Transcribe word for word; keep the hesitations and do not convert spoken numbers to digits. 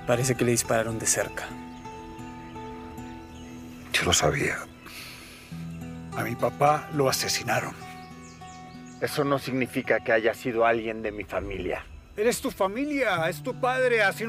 Parece que le dispararon de cerca. Yo lo sabía. A mi papá lo asesinaron. Eso no significa que haya sido alguien de mi familia. Eres tu familia, es tu padre, así